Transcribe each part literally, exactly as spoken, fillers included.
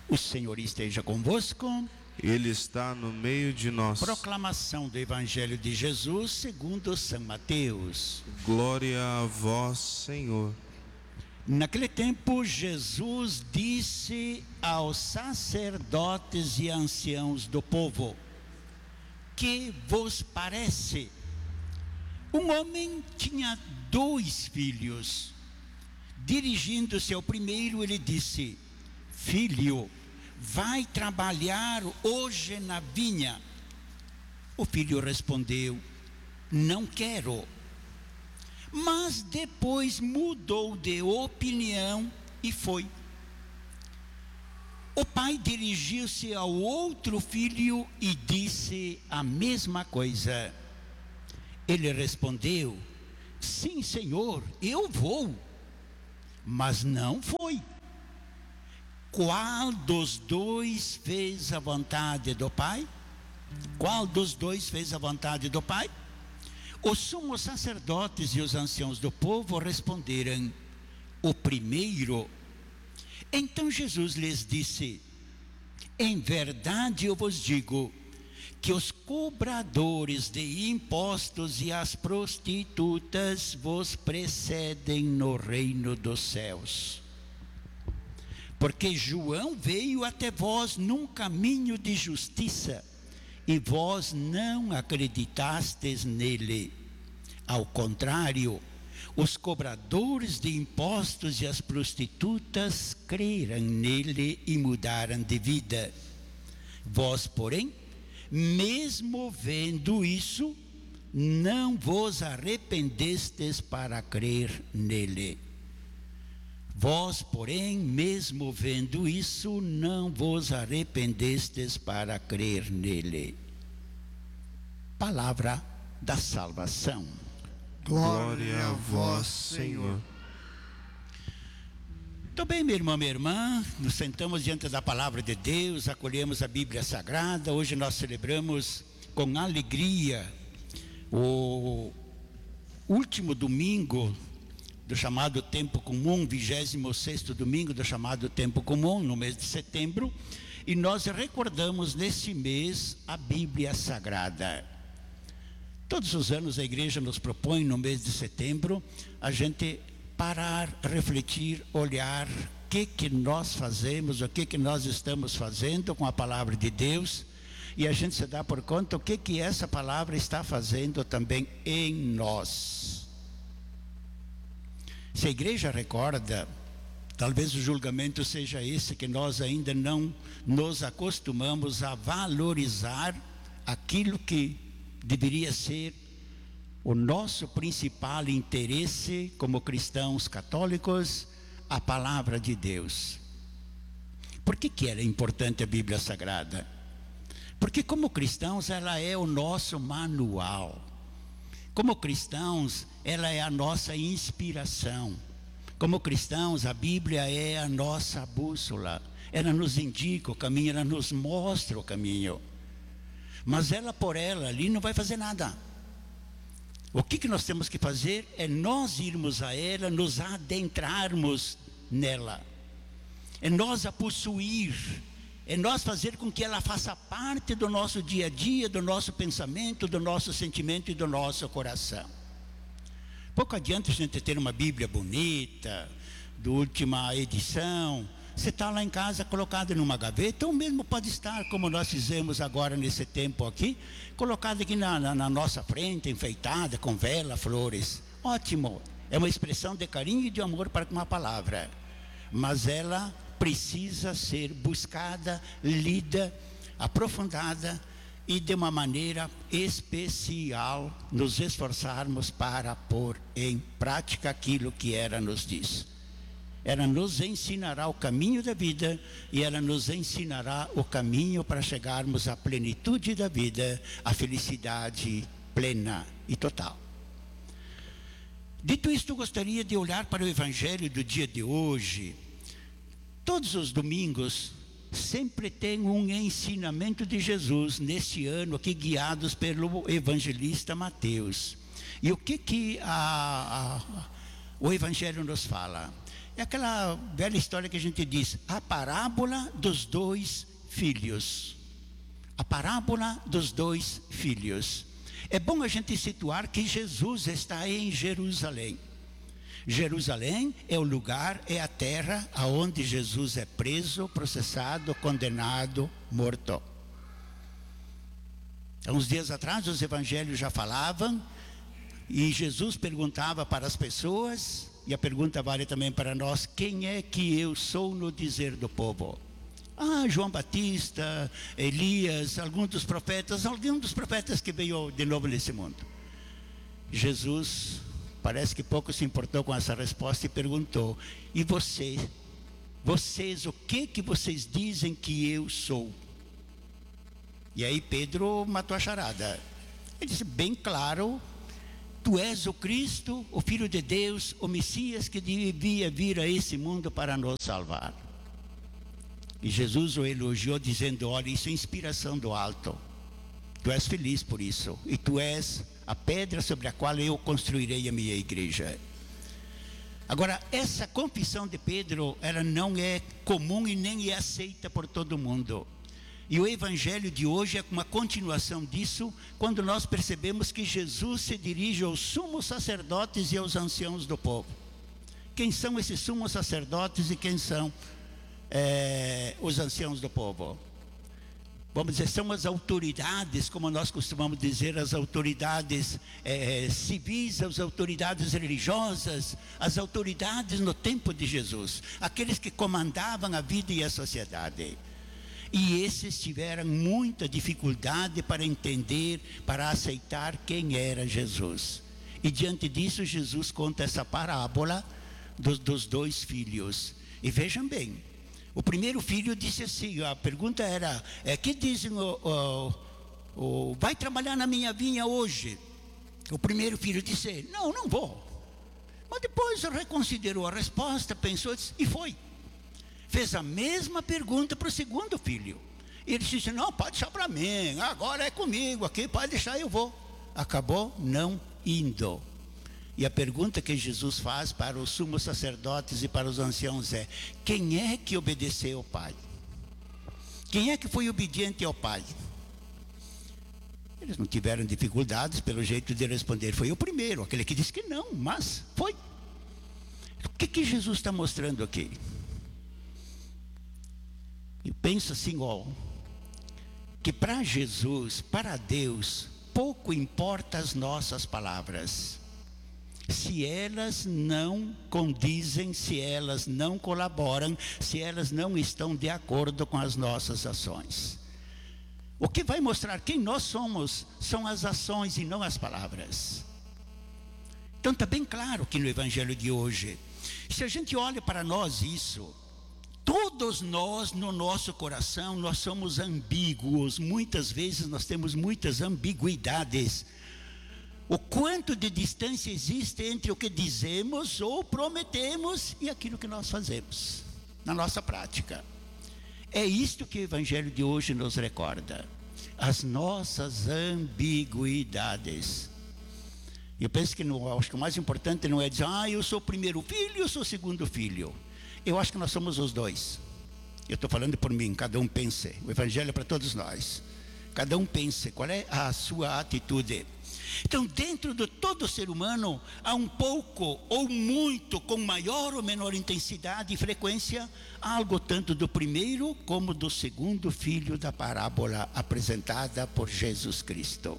O Senhor esteja convosco. Ele está no meio de nós. Proclamação do Evangelho de Jesus segundo São Mateus. Glória a vós, Senhor. Naquele tempo, Jesus disse aos sacerdotes e anciãos do povo: que vos parece? Um homem tinha dois filhos. Dirigindo-se ao primeiro, ele disse: filho, vai trabalhar hoje na vinha. O filho respondeu: não quero. Mas depois mudou de opinião e foi. O pai dirigiu-se ao outro filho e disse a mesma coisa. Ele respondeu: sim, senhor, eu vou. Mas não foi. Qual dos dois fez a vontade do pai? Qual dos dois fez a vontade do pai? Os sumos sacerdotes e os anciãos do povo responderam: o primeiro. Então Jesus lhes disse: em verdade eu vos digo que os cobradores de impostos e as prostitutas vos precedem no reino dos céus. Porque João veio até vós num caminho de justiça, e vós não acreditastes nele. Ao contrário, os cobradores de impostos e as prostitutas creram nele e mudaram de vida. Vós, porém, mesmo vendo isso, não vos arrependestes para crer nele. Vós, porém, mesmo vendo isso, não vos arrependestes para crer nele. Palavra da salvação. Glória a vós, Senhor. Muito bem, meu irmão, minha irmã, nos sentamos diante da palavra de Deus, acolhemos a Bíblia Sagrada. Hoje nós celebramos com alegria o último domingo do chamado Tempo Comum, vigésimo sexto domingo do chamado Tempo Comum, no mês de setembro, e nós recordamos nesse mês a Bíblia Sagrada. Todos os anos a igreja nos propõe, no mês de setembro, a gente parar, refletir, olhar o que que nós fazemos, o que que nós estamos fazendo com a palavra de Deus, e a gente se dá por conta o que que essa palavra está fazendo também em nós. Se a igreja recorda, talvez o julgamento seja esse, que nós ainda não nos acostumamos a valorizar aquilo que deveria ser o nosso principal interesse como cristãos católicos, a palavra de Deus. Por que que era importante a Bíblia Sagrada? Porque como cristãos ela é o nosso manual. Como cristãos ela é a nossa inspiração. Como cristãos a Bíblia é a nossa bússola. Ela nos indica o caminho, ela nos mostra o caminho. Mas ela por ela ali não vai fazer nada. O que que nós temos que fazer é nós irmos a ela, nos adentrarmos nela. É nós a possuir. É nós fazer com que ela faça parte do nosso dia a dia, do nosso pensamento, do nosso sentimento e do nosso coração. Pouco adianta a gente ter uma Bíblia bonita, da última edição. Você está lá em casa colocado numa gaveta, ou mesmo pode estar, como nós fizemos agora nesse tempo aqui, colocado aqui na, na, na nossa frente, enfeitada, com vela, flores. Ótimo, é uma expressão de carinho e de amor para uma palavra. Mas ela precisa ser buscada, lida, aprofundada e de uma maneira especial nos esforçarmos para pôr em prática aquilo que ela nos diz. Ela nos ensinará o caminho da vida e ela nos ensinará o caminho para chegarmos à plenitude da vida, à felicidade plena e total. Dito isto, gostaria de olhar para o Evangelho do dia de hoje. Todos os domingos sempre tem um ensinamento de Jesus, neste ano aqui guiados pelo evangelista Mateus. E o que que a, a, o Evangelho nos fala? É aquela velha história que a gente diz, a parábola dos dois filhos. A parábola dos dois filhos. É bom a gente situar que Jesus está em Jerusalém. Jerusalém é o lugar, é a terra aonde Jesus é preso, processado, condenado, morto. Há uns dias atrás os evangelhos já falavam, e Jesus perguntava para as pessoas, e a pergunta vale também para nós, quem é que eu sou no dizer do povo? Ah, João Batista, Elias, alguns dos profetas, algum dos profetas que veio de novo nesse mundo. Jesus parece que pouco se importou com essa resposta e perguntou, e você, vocês, o que que vocês dizem que eu sou? E aí Pedro matou a charada. Ele disse bem claro, tu és o Cristo, o Filho de Deus, o Messias que devia vir a esse mundo para nos salvar. E Jesus o elogiou dizendo, olha, isso é inspiração do alto. Tu és feliz por isso. E tu és a pedra sobre a qual eu construirei a minha igreja. Agora, essa confissão de Pedro, ela não é comum e nem é aceita por todo mundo. E o evangelho de hoje é uma continuação disso, quando nós percebemos que Jesus se dirige aos sumos sacerdotes e aos anciãos do povo. Quem são esses sumos sacerdotes e quem são é, os anciãos do povo? Vamos dizer, são as autoridades, como nós costumamos dizer, as autoridades é, civis, as autoridades religiosas, as autoridades no tempo de Jesus, aqueles que comandavam a vida e a sociedade. E esses tiveram muita dificuldade para entender, para aceitar quem era Jesus. E diante disso, Jesus conta essa parábola dos, dos dois filhos. E vejam bem, o primeiro filho disse assim, a pergunta era, é, que dizem, o, o, o, vai trabalhar na minha vinha hoje? O primeiro filho disse, não, não vou. Mas depois reconsiderou a resposta, pensou e foi. Fez a mesma pergunta para o segundo filho. Ele disse, não, pode deixar para mim, agora é comigo aqui, pode deixar, eu vou. Acabou não indo. E a pergunta que Jesus faz para os sumos sacerdotes e para os anciãos é, quem é que obedeceu ao Pai? Quem é que foi obediente ao Pai? Eles não tiveram dificuldades pelo jeito de responder, foi o primeiro, aquele que disse que não, mas foi. O que que Jesus está mostrando aqui? E pensa assim, ó, que para Jesus, para Deus, pouco importa as nossas palavras. Se elas não condizem, se elas não colaboram, se elas não estão de acordo com as nossas ações. O que vai mostrar quem nós somos são as ações e não as palavras. Então está bem claro que no evangelho de hoje, se a gente olha para nós isso, todos nós no nosso coração, nós somos ambíguos, muitas vezes nós temos muitas ambiguidades. O quanto de distância existe entre o que dizemos ou prometemos e aquilo que nós fazemos, na nossa prática. É isto que o evangelho de hoje nos recorda, as nossas ambiguidades. Eu penso que não, acho que o mais importante não é dizer, ah, eu sou o primeiro filho, eu sou o segundo filho. Eu acho que nós somos os dois. Eu estou falando por mim, cada um pense. O evangelho é para todos nós. Cada um pense qual é a sua atitude. Então, dentro de todo ser humano, há um pouco ou muito, com maior ou menor intensidade e frequência, algo tanto do primeiro como do segundo filho da parábola apresentada por Jesus Cristo.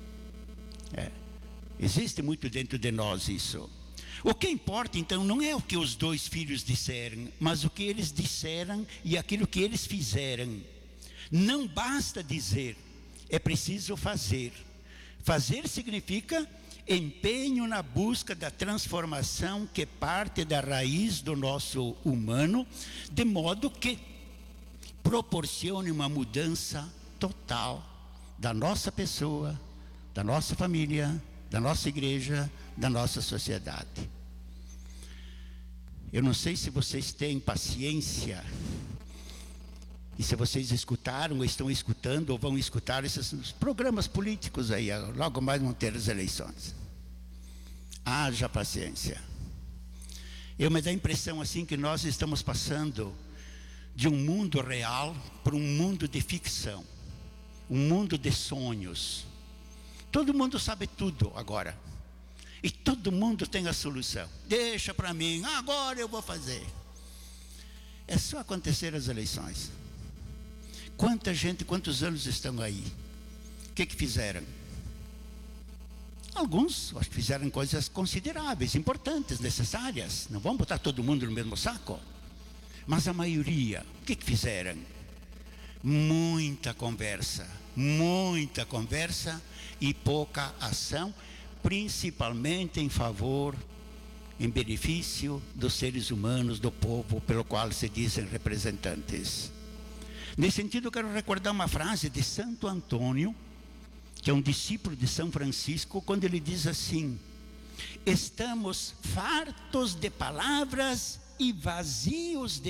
É. Existe muito dentro de nós isso. O que importa então não é o que os dois filhos disseram, mas o que eles disseram e aquilo que eles fizeram. Não basta dizer, é preciso fazer. Fazer significa empenho na busca da transformação que parte da raiz do nosso humano, de modo que proporcione uma mudança total da nossa pessoa, da nossa família, da nossa igreja, da nossa sociedade. Eu não sei se vocês têm paciência, e se vocês escutaram, ou estão escutando, ou vão escutar esses programas políticos aí, logo mais vão ter as eleições. Haja paciência. Eu me dá a impressão assim que nós estamos passando de um mundo real para um mundo de ficção, um mundo de sonhos. Todo mundo sabe tudo agora, e todo mundo tem a solução. Deixa para mim, agora eu vou fazer. É só acontecer as eleições. Quanta gente, quantos anos estão aí? O que que fizeram? Alguns, acho que fizeram coisas consideráveis, importantes, necessárias. Não vamos botar todo mundo no mesmo saco. Mas a maioria, o que que fizeram? Muita conversa, muita conversa e pouca ação, principalmente em favor, em benefício dos seres humanos, do povo pelo qual se dizem representantes. Nesse sentido, eu quero recordar uma frase de Santo Antônio, que é um discípulo de São Francisco, quando ele diz assim: estamos fartos de palavras e vazios de